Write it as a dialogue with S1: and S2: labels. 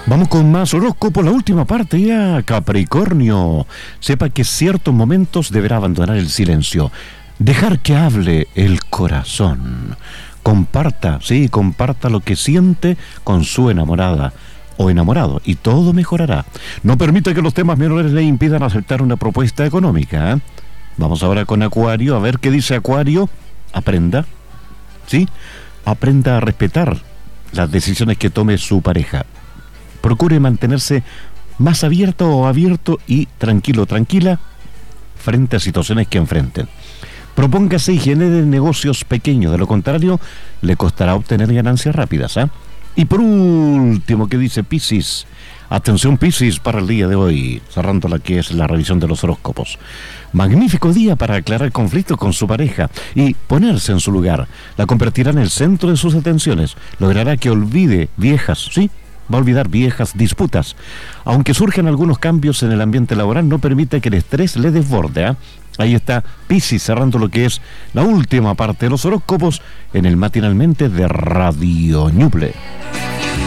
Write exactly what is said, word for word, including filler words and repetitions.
S1: Vamos con más horóscopo, la última parte ya, Capricornio. Sepa que ciertos momentos deberá abandonar el silencio, dejar que hable el corazón. Comparta, sí, comparta lo que siente con su enamorada o enamorado y todo mejorará. No permita que los temas menores le impidan aceptar una propuesta económica, ¿eh? Vamos ahora con Acuario, a ver qué dice Acuario. Aprenda, sí, aprenda a respetar las decisiones que tome su pareja. Procure mantenerse más abierto o abierto y tranquilo, tranquila frente a situaciones que enfrenten. Propóngase y genere negocios pequeños, de lo contrario le costará obtener ganancias rápidas, ¿eh? Y por último, ¿qué dice Piscis? Atención Piscis para el día de hoy, cerrando la que es la revisión de los horóscopos. Magnífico día para aclarar conflictos con su pareja y ponerse en su lugar. La convertirá en el centro de sus atenciones, logrará que olvide viejas, ¿sí? Va a olvidar viejas disputas. Aunque surgen algunos cambios en el ambiente laboral, no permite que el estrés le desborde, ¿eh? Ahí está Piscis cerrando lo que es la última parte de los horóscopos en el Matinalmente de Radio Ñuble.